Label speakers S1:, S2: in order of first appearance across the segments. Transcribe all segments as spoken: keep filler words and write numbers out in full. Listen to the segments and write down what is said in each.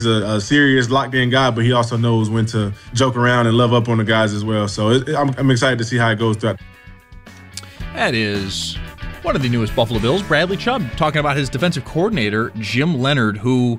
S1: a, a serious locked-in guy, but he also knows when to joke around and love up on the guys as well. So it, I'm, I'm excited to see how it goes throughout.
S2: That is one of the newest Buffalo Bills, Bradley Chubb, talking about his defensive coordinator, Jim Leonhard, who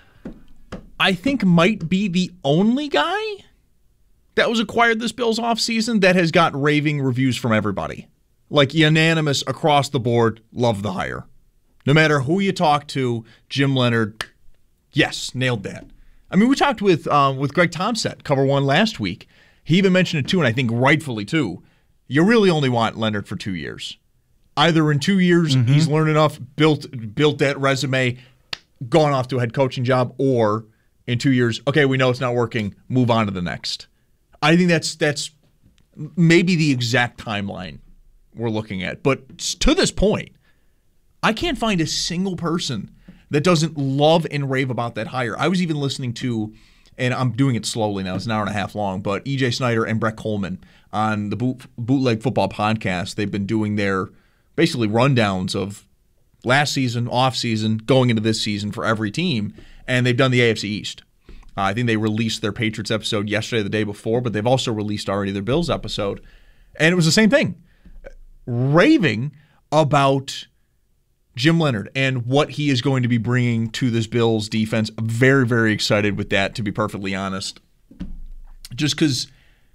S2: I think might be the only guy that was acquired this Bills offseason that has got raving reviews from everybody. Like unanimous across the board, love the hire. No matter who you talk to, Jim Leonhard, yes, nailed that. I mean, we talked with um, with Greg Tomset, Cover One, last week. He even mentioned it too, and I think rightfully too. You really only want Leonhard for two years. Either in two years mm-hmm. he's learned enough, built built that resume, gone off to a head coaching job, or in two years, okay, we know it's not working, move on to the next. I think that's that's maybe the exact timeline we're looking at. But to this point, I can't find a single person that doesn't love and rave about that hire. I was even listening to, and I'm doing it slowly now, it's an hour and a half long, but E J Snyder and Brett Coleman on the Boot, Bootleg Football podcast, they've been doing their basically rundowns of last season, off season, going into this season for every team, and they've done the A F C East. Uh, I think they released their Patriots episode yesterday or the day before, but they've also released already their Bills episode, and it was the same thing. Raving about Jim Leonhard and what he is going to be bringing to this Bills defense. Very, very excited with that, to be perfectly honest. Just because,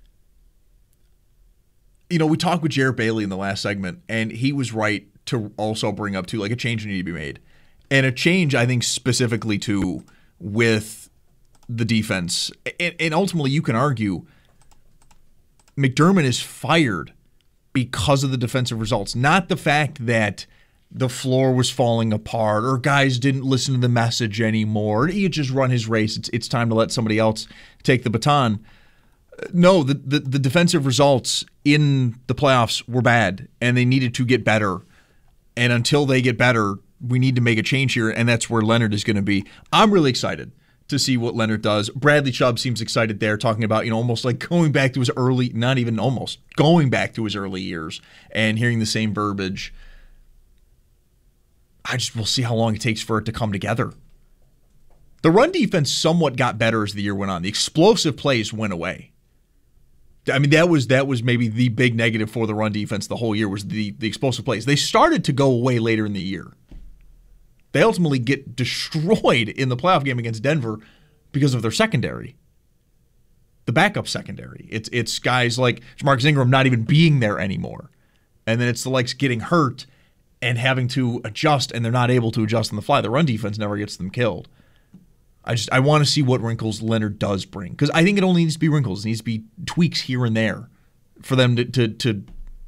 S2: you know, we talked with Jarrett Bailey in the last segment, and he was right to also bring up, too, like a change needed to be made. And a change, I think, specifically, too, with the defense. And, and ultimately, you can argue McDermott is fired because of the defensive results, not the fact that the floor was falling apart or guys didn't listen to the message anymore. He had just run his race. It's it's time to let somebody else take the baton. No, the, the, the defensive results in the playoffs were bad, and they needed to get better. And until they get better, we need to make a change here, and that's where Leonhard is going to be. I'm really excited to see what Leonhard does. Bradley Chubb seems excited there, talking about, you know, almost like going back to his early, not even almost, going back to his early years and hearing the same verbiage. I just will see how long it takes for it to come together. The run defense somewhat got better as the year went on. The explosive plays went away. I mean, that was that was maybe the big negative for the run defense the whole year was the, the explosive plays. They started to go away later in the year. They ultimately get destroyed in the playoff game against Denver because of their secondary. The backup secondary. It's it's guys like Mark Ingram not even being there anymore. And then it's the likes getting hurt and having to adjust, and they're not able to adjust on the fly. The run defense never gets them killed. I just I want to see what wrinkles Leonhard does bring, because I think it only needs to be wrinkles. It needs to be tweaks here and there for them to, to, to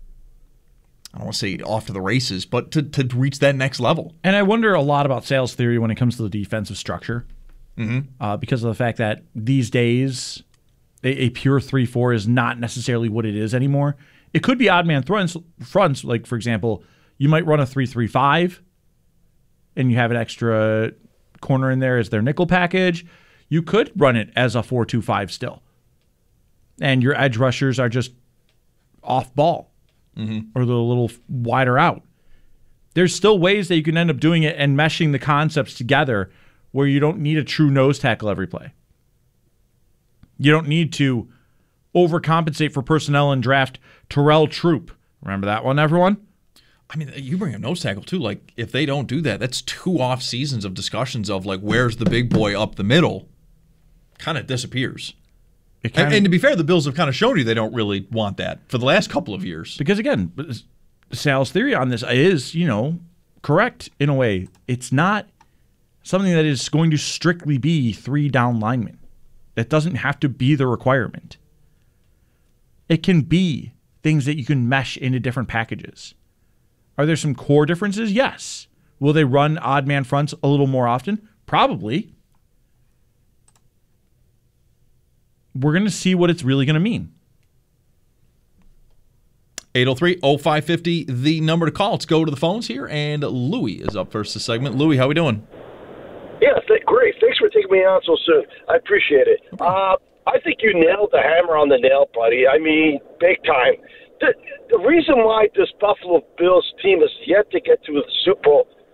S2: I don't want to say off to the races, but to, to reach that next level.
S3: And I wonder a lot about sales theory when it comes to the defensive structure, mm-hmm. uh, because of the fact that these days a, a pure three four is not necessarily what it is anymore. It could be odd man fronts, fronts like, for example, you might run a three three five, and you have an extra corner in there as their nickel package. You could run it as a four two five still. And your edge rushers are just off ball, mm-hmm. or they're a little wider out. There's still ways that you can end up doing it and meshing the concepts together where you don't need a true nose tackle every play. You don't need to overcompensate for personnel and draft Terrell Troop. Remember that one, everyone?
S2: I mean, you bring a nose tackle, too. Like, if they don't do that, that's two off seasons of discussions of, like, where's the big boy up the middle? Kind of disappears. It kinda, and, and to be fair, the Bills have kind of shown you they don't really want that for the last couple of years.
S3: Because, again, Sal's theory on this is, you know, correct in a way. It's not something that is going to strictly be three down linemen. That doesn't have to be the requirement. It can be things that you can mesh into different packages. Are there some core differences? Yes. Will they run odd man fronts a little more often? Probably. We're going to see what it's really going to mean.
S2: eight oh three oh five five oh, the number to call. Let's go to the phones here, and Louie is up first this segment. Louie, how we doing?
S4: Yeah, th- great. Thanks for taking me on so soon. I appreciate it. Uh, I think you nailed the hammer on the nail, buddy. I mean, big time. The, the reason why this Buffalo Bills team is yet to get to the Super Bowl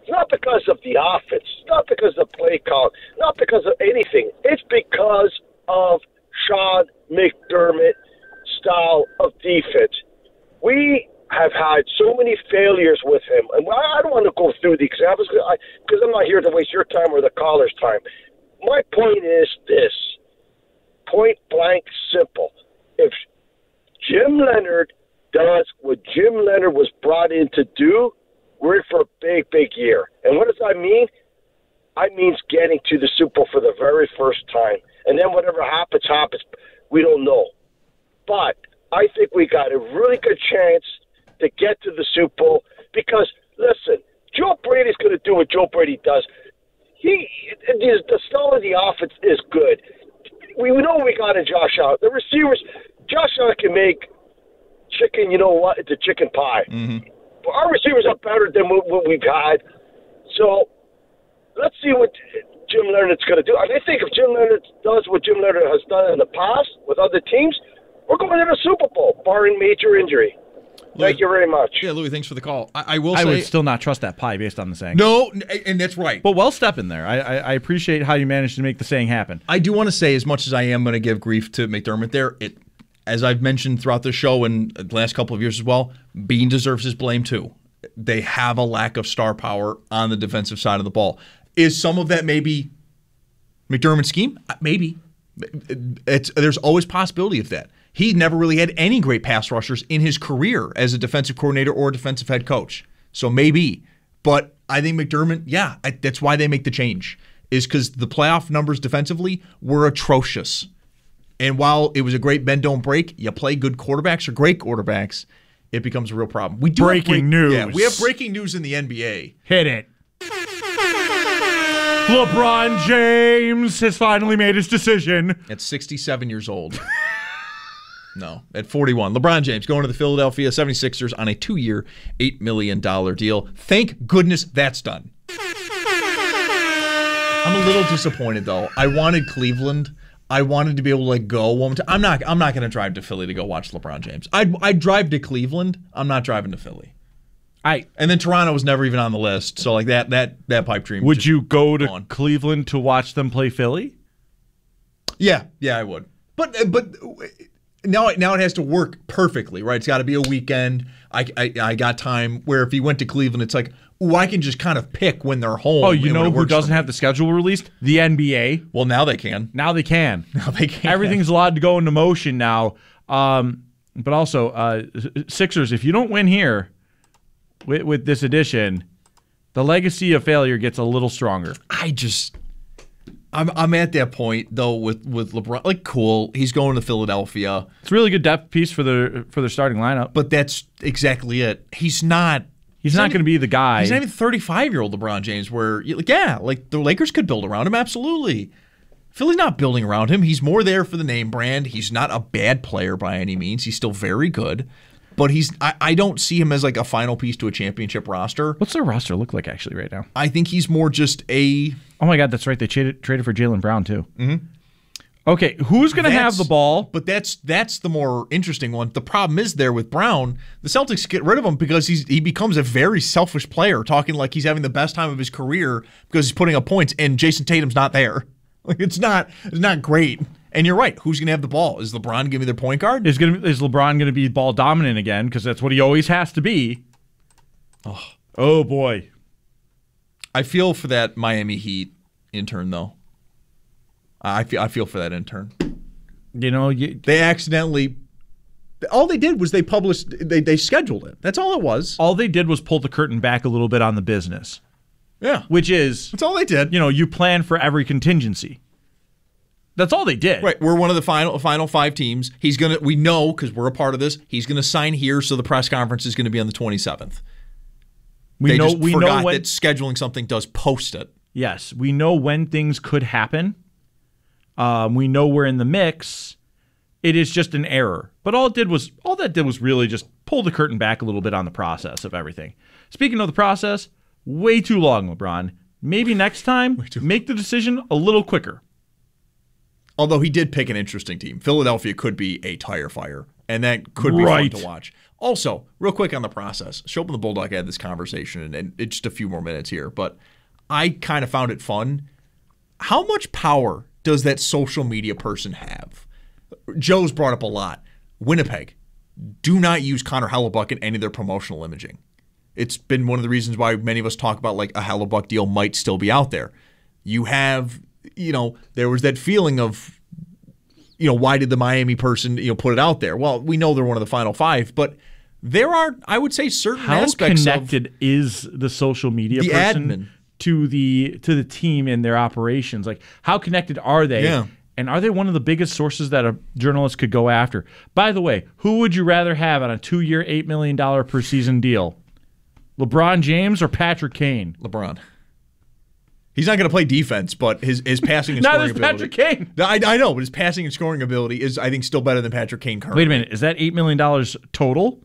S4: It's not because of the offense. It's not because of play call. Not because of anything. It's because of Sean McDermott's style of defense. We have had so many failures with him. And I don't want to go through the examples because I'm not here to waste your time or the caller's time. My point is this, point blank simple. If Jim Leonard does what Jim Leonard was brought in to do, we're in for a big, big year. And what does that mean? I means getting to the Super Bowl for the very first time. And then whatever happens, happens. We don't know. But I think we got a really good chance to get to the Super Bowl because, listen, Joe Brady's going to do what Joe Brady does. He, the style of the offense is good. We know we got in Josh Allen. The receivers, Josh Allen can make chicken, you know what, into chicken pie.
S2: Mm-hmm.
S4: Our receivers are better than what, what we've had. So let's see what Jim Leonard's going to do. And I think if Jim Leonard does what Jim Leonard has done in the past with other teams, we're going to the Super Bowl, barring major injury.
S2: Louis,
S4: Thank you very much.
S2: Yeah, Louis, thanks for the call. I, I will
S3: I
S2: say...
S3: would still not trust that pie based on the saying.
S2: No, and that's right.
S3: But well step in there. I, I, I appreciate how you managed to make the saying happen.
S2: I do want to say, as much as I am going to give grief to McDermott there, it, as I've mentioned throughout the show and the last couple of years as well, Bean deserves his blame too. They have a lack of star power on the defensive side of the ball. Is some of that maybe McDermott's scheme? Maybe. It's, there's always possibility of that. He never really had any great pass rushers in his career as a defensive coordinator or a defensive head coach. So maybe. But I think McDermott, yeah, I, that's why they make the change, is because the playoff numbers defensively were atrocious. And while it was a great bend, don't break, you play good quarterbacks or great quarterbacks, it becomes a real problem. We do
S3: breaking
S2: break,
S3: news.
S2: Yeah, we have breaking news in the N B A.
S3: Hit it. LeBron James has finally made his decision.
S2: At sixty-seven years old. No, at forty-one. LeBron James going to the Philadelphia seventy-sixers on a two-year, eight million dollars deal. Thank goodness that's done. I'm a little disappointed, though. I wanted Cleveland. I wanted to be able to like go one time. I'm not. I'm not going to drive to Philly to go watch LeBron James. I'd I'd drive to Cleveland. I'm not driving to Philly.
S3: I
S2: and then Toronto was never even on the list. So like that that that pipe dream.
S3: Would you go to
S2: gone.
S3: Cleveland to watch them play Philly?
S2: Yeah, yeah, I would. But but now now it has to work perfectly, right? It's got to be a weekend. I, I I got time where if he went to Cleveland, it's like, ooh, I can just kind of pick when they're home.
S3: Oh, you know who doesn't have the schedule released? The N B A.
S2: Well, now they can.
S3: Now they can.
S2: Now they can.
S3: Everything's allowed to go into motion now. Um, but also, uh, Sixers, if you don't win here with, with this edition, the legacy of failure gets a little stronger.
S2: I just, I'm I'm at that point though with with LeBron. Like, cool, he's going to Philadelphia.
S3: It's a really good depth piece for their for their starting lineup.
S2: But that's exactly it. He's not.
S3: He's, he's not going to be the guy.
S2: He's not even thirty-five-year-old LeBron James where, like, yeah, like the Lakers could build around him, absolutely. Philly's not building around him. He's more there for the name brand. He's not a bad player by any means. He's still very good. But he's I, I don't see him as like a final piece to a championship roster.
S3: What's their roster look like actually right now?
S2: I think he's more just a...
S3: Oh, my God, that's right. They traded, traded for Jaylen Brown, too. Mm-hmm. Okay, who's going to have the ball?
S2: But that's that's the more interesting one. The problem is there with Brown, the Celtics get rid of him because he's he becomes a very selfish player, talking like he's having the best time of his career because he's putting up points, and Jason Tatum's not there. Like it's not it's not great. And you're right. Who's going to have the ball? Is LeBron giving their point guard?
S3: Is going is LeBron going to be ball dominant again? Because that's what he always has to be.
S2: Oh,
S3: oh boy.
S2: I feel for that Miami Heat intern though. I feel I feel for that intern.
S3: You know, you,
S2: they accidentally. All they did was they published. They they scheduled it. That's all it was.
S3: All they did was pull the curtain back a little bit on the business.
S2: Yeah,
S3: which is
S2: that's all they did.
S3: You know, you plan for every contingency. That's all they did.
S2: Right. We're one of the final final five teams. He's gonna. We know because we're a part of this. He's gonna sign here, so the press conference is gonna be on the twenty-seventh.
S3: We
S2: they
S3: know.
S2: Just
S3: we
S2: forgot
S3: know when,
S2: that scheduling something does post it.
S3: Yes, we know when things could happen. Um, we know we're in the mix. It is just an error. But all it did was all that did was really just pull the curtain back a little bit on the process of everything. Speaking of the process, way too long, LeBron. Maybe next time, make the decision a little quicker.
S2: Although he did pick an interesting team. Philadelphia could be a tire fire, and that could be
S3: Right.
S2: fun to watch. Also, real quick on the process, Schopp and the Bulldog had this conversation, and, and it's just a few more minutes here, but I kind of found it fun. How much power does that social media person have? Joe's brought up a lot. Winnipeg, do not use Connor Hellebuyck in any of their promotional imaging. It's been one of the reasons why many of us talk about like a Hellebuyck deal might still be out there. You have, you know, there was that feeling of, you know, why did the Miami person, you know, put it out there? Well, we know they're one of the final five, but there are, I would say, certain
S3: How
S2: aspects
S3: connected
S2: of
S3: is the social media
S2: the
S3: person
S2: admin.
S3: to the to the team and their operations? Like, how connected are they?
S2: Yeah.
S3: And are they one of the biggest sources that a journalist could go after? By the way, who would you rather have on a two-year, eight million dollars per season deal? LeBron James or Patrick Kane?
S2: LeBron. He's not going to play defense, but his, his passing and
S3: Neither
S2: scoring
S3: is
S2: ability.
S3: Patrick Kane.
S2: I, I know, but his passing and scoring ability is, I think, still better than Patrick Kane currently.
S3: Wait a minute. Is that eight million dollars total?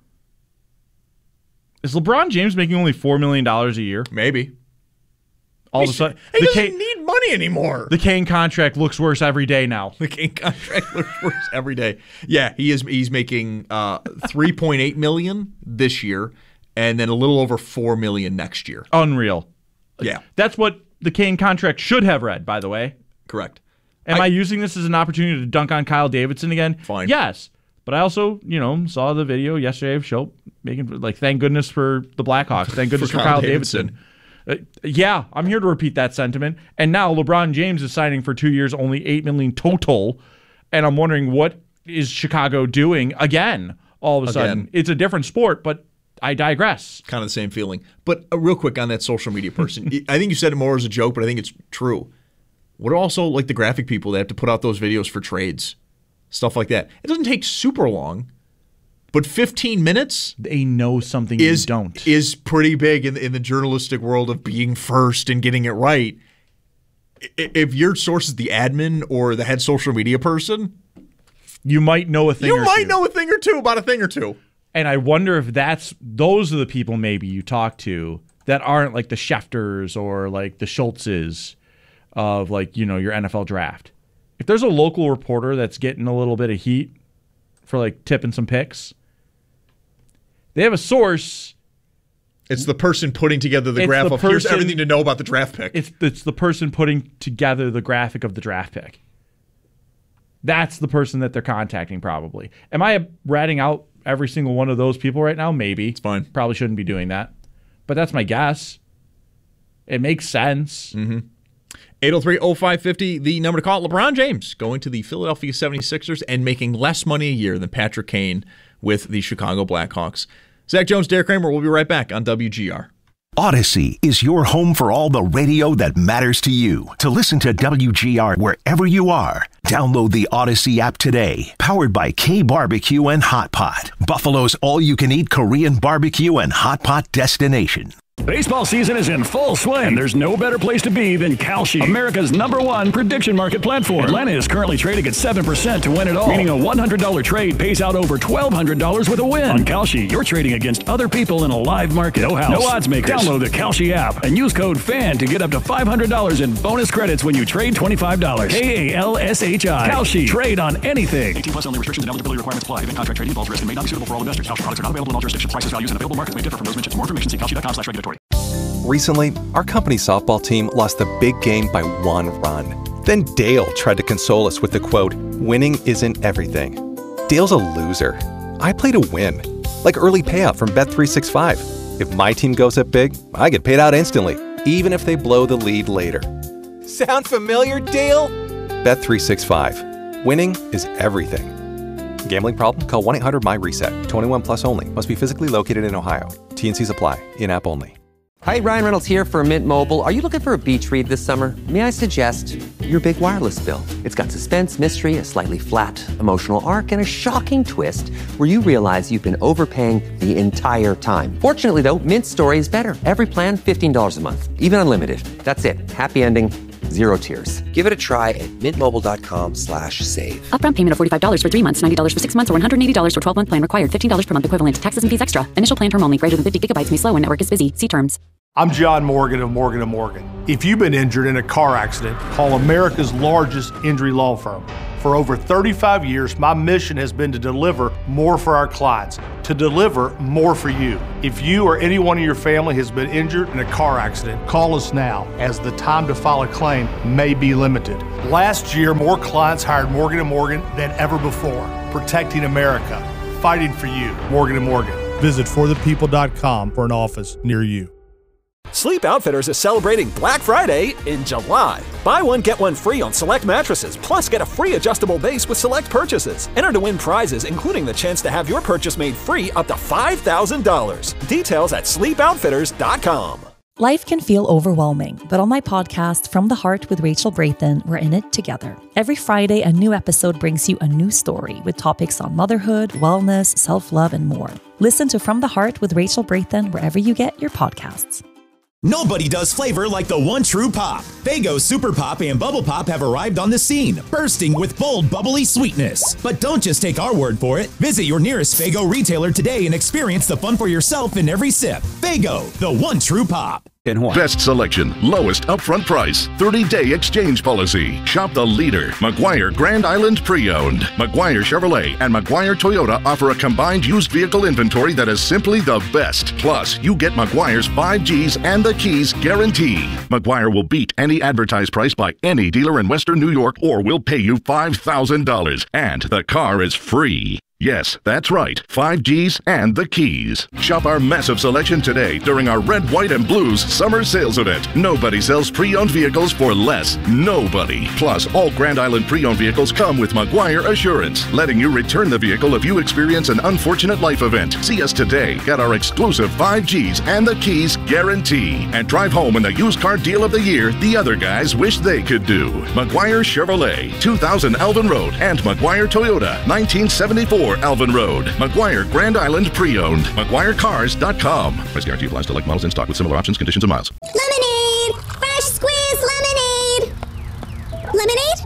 S3: Is LeBron James making only four million dollars a year?
S2: Maybe.
S3: All of a sudden,
S2: He
S3: the
S2: doesn't
S3: Kane,
S2: need money anymore.
S3: the Kane contract looks worse every day now.
S2: The Kane contract looks worse every day. Yeah, he is. He's making uh, three point eight million dollars this year, and then a little over four million dollars next year.
S3: Unreal.
S2: Yeah,
S3: That's what the Kane contract should have read, by the way.
S2: correct.
S3: Am I,
S2: I-
S3: using this as an opportunity to dunk on Kyle Davidson again?
S2: Fine.
S3: Yes. But I also, you know, saw the video yesterday of Schopp making, like, thank goodness for the Blackhawks. Thank goodness for,
S2: For
S3: Kyle,
S2: Kyle
S3: Davidson. Uh, yeah, I'm here to repeat that sentiment. And now LeBron James is signing for two years, only eight million dollars total. And I'm wondering, what is Chicago doing again all of a sudden?
S2: Again.
S3: It's a different sport, but I digress.
S2: Kind of the same feeling. But uh, real quick on that social media person, I think you said it more as a joke, but I think it's true. What are also like the graphic people that have to put out those videos for trades, stuff like that? It doesn't take super long, but fifteen minutes
S3: They know something
S2: is
S3: you don't.
S2: is pretty big in, in the journalistic world of being first and getting it right. I- If your source is the admin or the head social media person,
S3: You might know a thing
S2: you
S3: or
S2: might
S3: two.
S2: know a thing or two about a thing or two.
S3: And I wonder if that's those are the people maybe you talk to that aren't like the Schefters or like the Schultzes of like, you know, your N F L draft. If there's a local reporter that's getting a little bit of heat for like tipping some picks, they have a source.
S2: It's the person putting together the
S3: It's
S2: graph
S3: the
S2: of here's
S3: person-
S2: everything to know about the draft pick.
S3: It's it's the person putting together the graphic of the draft pick. That's the person that they're contacting probably. Am I ratting out every single one of those people right now? Maybe. It's
S2: fine.
S3: Probably shouldn't be doing that. But that's my guess. It makes sense.
S2: eight oh three oh five five oh, the number to call. LeBron James going to the Philadelphia seventy-sixers and making less money a year than Patrick Kane with the Chicago Blackhawks. Zach Jones, Derek Kramer, we'll be right back on W G R.
S5: Odyssey is your home for all the radio that matters to you. To listen to W G R wherever you are, download the Odyssey app today. Powered by K Barbecue and Hot Pot, Buffalo's all-you-can-eat Korean barbecue and hot pot destination.
S6: Baseball season is in full swing. There's no better place to be than Kalshi, America's number one prediction market platform. Atlanta is currently trading at seven percent to win it all, meaning a one hundred dollars trade pays out over twelve hundred dollars with a win. On Kalshi, you're trading against other people in a live market. No house, no odds makers. Download the Kalshi app and use code FAN to get up to five hundred dollars in bonus credits when you trade twenty-five dollars. K A L S H I. Kalshi. Trade on anything. eighteen plus only. Restrictions and eligibility requirements apply. Event contract trading involves risk and may not be suitable for all investors. Kalshi products are not available in all jurisdictions. Prices, values, and available markets may differ from those mentioned. For more information, see kalshi dot com slash regulatory.
S7: Recently, our company softball team lost the big game by one run. Then Dale tried to console us with the quote, "Winning isn't everything." Dale's a loser. I play to win. Like early payout from Bet three sixty-five. If my team goes up big, I get paid out instantly, even if they blow the lead later. Sound familiar, Dale? Bet three sixty-five. Winning is everything. Gambling problem? Call one eight hundred my reset. twenty-one plus only. Must be physically located in Ohio. T and C's apply. In-app only.
S8: Hi, Ryan Reynolds here for Mint Mobile. Are you looking for a beach read this summer? May I suggest your big wireless bill? It's got suspense, mystery, a slightly flat, emotional arc, and a shocking twist where you realize you've been overpaying the entire time. Fortunately, though, Mint's story is better. Every plan, fifteen dollars a month. Even unlimited. That's it. Happy ending. Zero tears. Give it a try at mintmobile.com slash save.
S9: Upfront payment of forty-five dollars for three months, ninety dollars for six months, or one hundred eighty dollars for twelve-month plan required. fifteen dollars per month equivalent. Taxes and fees extra. Initial plan term only. Greater than fifty gigabytes may slow when network is busy. See terms.
S10: I'm John Morgan of Morgan and Morgan. If you've been injured in a car accident, call America's largest injury law firm. For over thirty-five years, my mission has been to deliver more for our clients, to deliver more for you. If you or anyone in your family has been injured in a car accident, call us now, as the time to file a claim may be limited. Last year, more clients hired Morgan and Morgan than ever before, protecting America, fighting for you. Morgan and Morgan. Visit for the people dot com for an office near you.
S11: Sleep Outfitters is celebrating Black Friday in July. Buy one, get one free on select mattresses, plus get a free adjustable base with select purchases. Enter to win prizes, including the chance to have your purchase made free up to five thousand dollars. Details at sleep outfitters dot com.
S12: Life can feel overwhelming, but on my podcast, From the Heart with Rachel Brathen, we're in it together. Every Friday, a new episode brings you a new story with topics on motherhood, wellness, self-love, and more. Listen to From the Heart with Rachel Brathen wherever you get your podcasts.
S13: Nobody does flavor like the one true pop. Faygo Super Pop and Bubble Pop have arrived on the scene, bursting with bold, bubbly sweetness. But don't just take our word for it. Visit your nearest Faygo retailer today and experience the fun for yourself in every sip. Faygo, the one true pop.
S14: Best selection, lowest upfront price, thirty-day exchange policy. Shop the leader, Maguire Grand Island Pre-Owned. Maguire Chevrolet and Maguire Toyota offer a combined used vehicle inventory that is simply the best. Plus, you get Maguire's five Gs and the keys guarantee. Maguire will beat any advertised price by any dealer in Western New York or will pay you five thousand dollars. And the car is free. Yes, that's right. five Gs and the keys. Shop our massive selection today during our Red, White, and Blues summer sales event. Nobody sells pre-owned vehicles for less. Nobody. Plus, all Grand Island pre-owned vehicles come with Maguire Assurance, letting you return the vehicle if you experience an unfortunate life event. See us today. Get our exclusive five Gs and the keys guarantee. And drive home in the used car deal of the year the other guys wish they could do. Maguire Chevrolet, two thousand Alvin Road, and Maguire Toyota, nineteen seventy-four Alvin Road. Maguire Grand Island Pre-Owned. Maguire Cars dot com. Price guarantee applies to like models in stock with similar options, conditions, and miles.
S15: Lemonade! Fresh squeezed lemonade! Lemonade?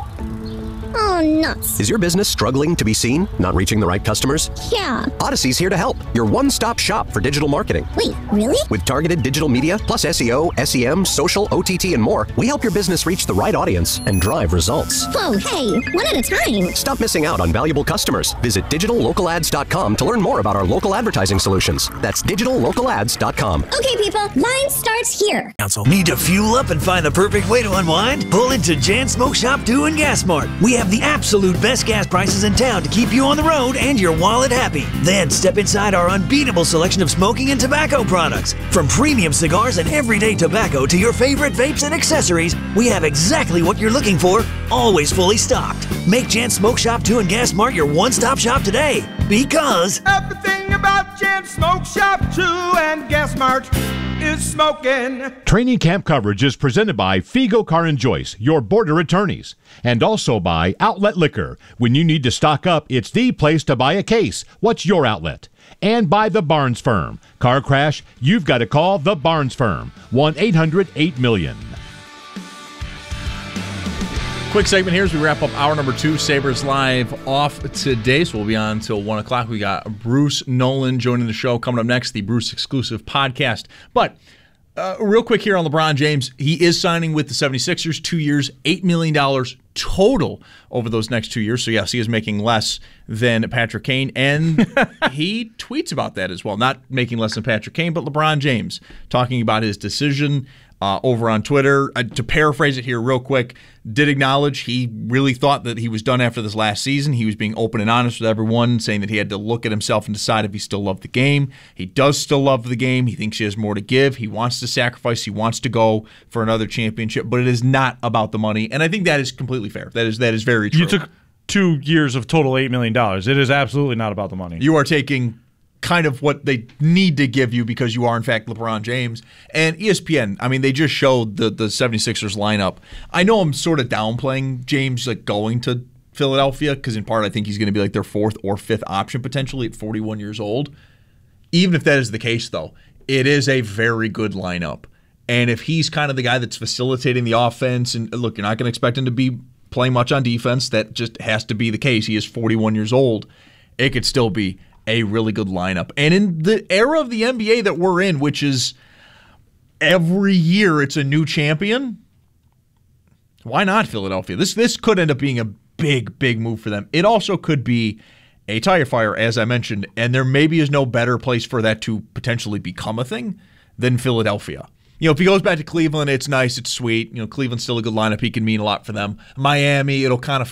S15: Oh, nuts.
S16: Is your business struggling to be seen? Not reaching the right customers?
S15: Yeah.
S16: Odyssey's here to help. Your one-stop shop for digital marketing.
S15: Wait, really?
S16: With targeted digital media, plus S E O, S E M, social, O T T, and more, we help your business reach the right audience and drive results.
S15: Whoa, hey, one at a time.
S16: Stop missing out on valuable customers. Visit digital local ads dot com to learn more about our local advertising solutions. That's digital local ads dot com.
S15: Okay, people, line starts here.
S17: Council. Need to fuel up and find the perfect way to unwind? Pull into Jan Smoke Shop two and Gas Mart. We have the absolute best gas prices in town to keep you on the road and your wallet happy. Then step inside our unbeatable selection of smoking and tobacco products. From premium cigars and everyday tobacco to your favorite vapes and accessories, we have exactly what you're looking for, always fully stocked. Make Jan Smoke Shop two and Gas Mart your one-stop shop today, because
S18: everything about Jan Smoke Shop two and Gas Mart is smoking.
S19: Training camp coverage is presented by Figo Car and Joyce, your border attorneys, and also by Outlet Liquor. When you need to stock up, it's the place to buy a case. What's your outlet? And by the Barnes Firm. Car crash? You've got to call the Barnes Firm. one eight hundred eight million.
S2: Quick segment here as we wrap up hour number two. Sabres Live off today, so we'll be on until one o'clock. We got Bruce Nolan joining the show. Coming up next, the Bruce exclusive podcast. But uh, real quick here on LeBron James, he is signing with the seventy-sixers, two years, eight million dollars total over those next two years. So, yes, he is making less than Patrick Kane, and he tweets about that as well. Not making less than Patrick Kane, but LeBron James talking about his decision Uh, over on Twitter. Uh, to paraphrase it here real quick, did acknowledge he really thought that he was done after this last season. He was being open and honest with everyone, saying that he had to look at himself and decide if he still loved the game. He does still love the game. He thinks he has more to give. He wants to sacrifice. He wants to go for another championship, but it is not about the money, and I think that is completely fair. That is that is very true.
S3: You took two years of total eight million dollars. It is absolutely not about the money.
S2: You are taking kind of what they need to give you because you are, in fact, LeBron James. And E S P N, I mean, they just showed the, the seventy-sixers lineup. I know I'm sort of downplaying James like going to Philadelphia because in part I think he's going to be like their fourth or fifth option potentially at forty-one years old. Even if that is the case, though, it is a very good lineup. And if he's kind of the guy that's facilitating the offense, and look, you're not going to expect him to be playing much on defense. That just has to be the case. He is forty-one years old. It could still be a really good lineup. And in the era of the N B A that we're in, which is every year it's a new champion, why not Philadelphia? This this could end up being a big, big move for them. It also could be a tire fire, as I mentioned, and there maybe is no better place for that to potentially become a thing than Philadelphia. You know, if he goes back to Cleveland, it's nice, it's sweet. You know, Cleveland's still a good lineup. He can mean a lot for them. Miami, it'll kind of